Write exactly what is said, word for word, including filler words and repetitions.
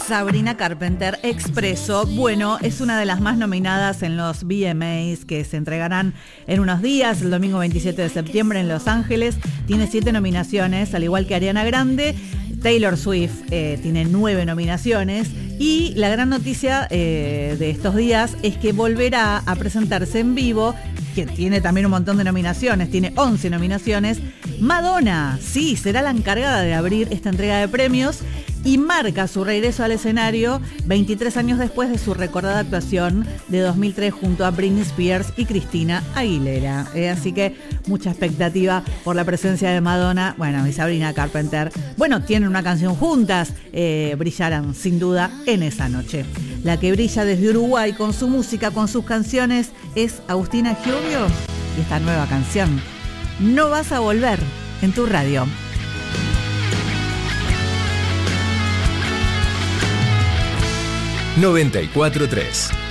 Sabrina Carpenter, Expreso. Bueno, es una de las más nominadas en los V M As que se entregarán en unos días, el domingo veintisiete de septiembre en Los Ángeles. Tiene siete nominaciones, al igual que Ariana Grande. Taylor Swift eh, tiene nueve nominaciones. Y la gran noticia eh, de estos días es que volverá a presentarse en vivo, que tiene también un montón de nominaciones, tiene once nominaciones. Madonna, sí, será la encargada de abrir esta entrega de premios y marca su regreso al escenario veintitrés años después de su recordada actuación de dos mil tres junto a Britney Spears y Christina Aguilera. Eh, así que mucha expectativa por la presencia de Madonna, bueno, y Sabrina Carpenter. Bueno, tienen una canción juntas, eh, brillarán sin duda en esa noche. La que brilla desde Uruguay con su música, con sus canciones, es Agustina Giulio y esta nueva canción, No vas a volver, en tu radio. noventa y cuatro punto tres